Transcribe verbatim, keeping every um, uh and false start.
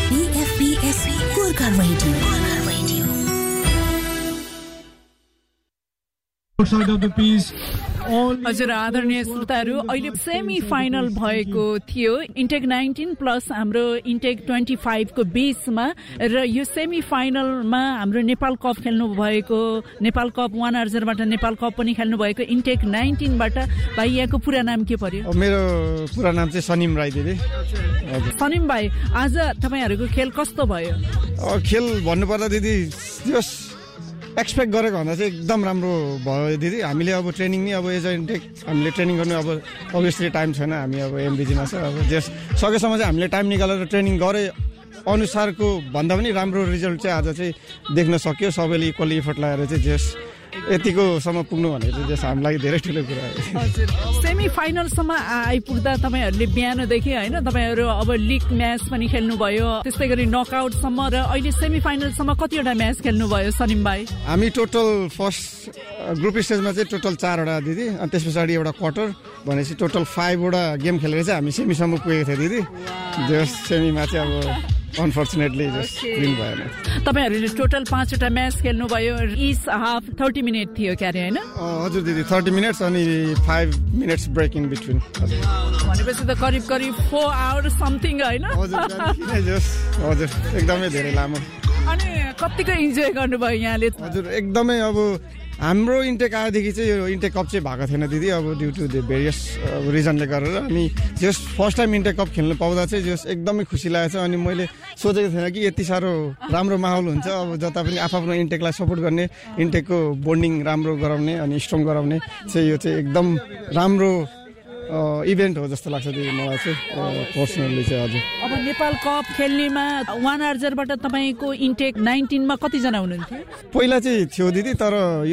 FBS Gorkha radio Outside of the piece, all हजुर आदरणीय श्रोताहरू अहिले सेमी फाइनल भएको थियो इन्टेक नाइन्टिन प्लस हाम्रो इन्टेक ट्वेन्टी फाइभ को बीचमा र यो सेमी फाइनलमा हाम्रो नेपाल कप खेल्नु भएको Nepal cup one अर्जरबाट Nepal cup पनि खेल्नु भएको इन्टेक नाइन्टिनबाट भाइ यहाँको पुरा नाम के पर्यो? मेरो पुरा नाम चाहिँ सनिम राई दिदी। सनिम भाइ, आज तपाईहरुको खेल कस्तो भयो? खेल भन्नुपर्दा दिदी जस एक्सपेक्ट गरेको भन्दा चाहिँ एकदम राम्रो भयो दिदी। हामीले अब ट्रेनिङ नि अब एज अ इन्टेक हामीले ट्रेनिङ गर्नु अब अभियसली टाइम छैन, हामी अब एमबिजीमा छ। अब जस सकेसम्म चाहिँ हामीले टाइम निकालेर ट्रेनिङ गरे अनुसारको भन्दा पनि राम्रो रिजल्ट चाहिँ आज चाहिँ देख्न सक्यो। सबैले इक्वली इफर्ट लगाएर चाहिँ जस यतिको सम्म पुग्नु भनेको चाहिँ जस हामीलाई धेरै ठुलो कुरा हो। हजुर, सेमी फाइनलसम्म आइपुग्दा तपाईहरुले बिहानदेखि हैन तपाईहरु अब लिग म्याच पनि खेल्नु भयो, त्यस्तै गरी नकआउटसम्म र अहिले सेमी फाइनलसम्म कतिवटा म्याच खेल्नु भयो सनिम भाइ? हामी टोटल फर्स्ट ग्रुप स्टेजमा चाहिँ टोटल चारवटा दिदी, अनि त्यस पछाडि एउटा क्वार्टर भनेपछि टोटल फाइभवटा गेम खेलेर चाहिँ हामी सेमीसम्म पुगेको थियो दिदी। जस सेमीमा चाहिँ अब अनफर्चुनेटली जस्ट विन भएन। तपाईहरुले टोटल पाँचवटा म्याच खेल्नु भयो, इच हाफ थर्टी मिनट थियो क्यारे हैन? हजुर दिदी, थर्टी मिनट्स अनि five minutes break in between. भनेपछि त करिब करिब फोर आवर समथिङ हैन? हजुर एकदमै धेरै लामो। अनि कतिको इन्जोय गर्नुभयो यहाँले? हजुर एकदमै, अब हाम्रो इन्टेक आएदेखि चाहिँ यो इन्टेक कप चाहिँ भएको थिएन दिदी, अब ड्यू टु द भेरियस रिजनले गरेर। अनि जस फर्स्ट टाइम इन्टेक कप खेल्नु पाउँदा चाहिँ जस एकदमै खुसी लागेको छ। अनि मैले सोचेको थिएन कि यति साह्रो राम्रो माहौल हुन्छ, अब जता पनि आफ्नो इन्टेकलाई सपोर्ट गर्ने, इन्टेकको बोन्डिङ राम्रो गराउने अनि स्ट्रङ गराउने चाहिँ यो चाहिँ एकदम राम्रो इभेन्ट हो जस्तो लाग्छ दिदी मलाई चाहिँ पर्सनली चाहिँ। हजुर, अब नेपाल कप खेल्नेमा वान अर्जरबाट तपाईको इन्टेक नाइन्टिनमा कतिजना हुनुहुन्थ्यो? पहिला चाहिँ थियो दिदी, तर